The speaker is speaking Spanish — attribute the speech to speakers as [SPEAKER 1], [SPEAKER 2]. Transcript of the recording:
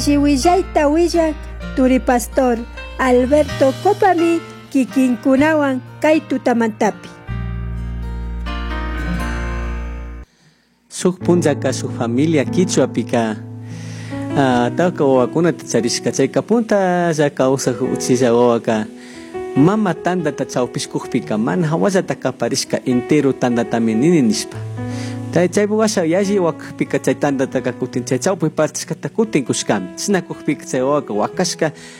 [SPEAKER 1] Chiwillaita willak Turi Pastor Alberto Copami kikinkunawan kay tutamantapi.
[SPEAKER 2] Suk punjaka su familia Quichuapika taka wawakuna tacharishka chayka punta llaka usaq uchilla wawaka mama tandata chawpishkukpika mana hawallata kaparishka entero tandatami nini nishpa chaypi washa yalli wakakpika chay tandataka kutin chay chawpi partishkata kutin kushkami china kukpika chay wawaka wakashka